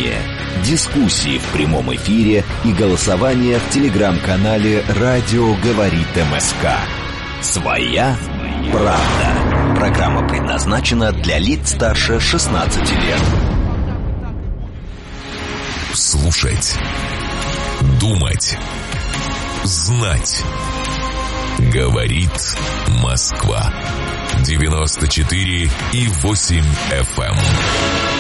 мнения, дискуссии в прямом эфире и голосование в телеграм-канале «Радио говорит МСК». «Своя правда». Программа предназначена для лиц старше 16 лет. Слушать, думать, знать. Говорит Москва. 94,8 FM.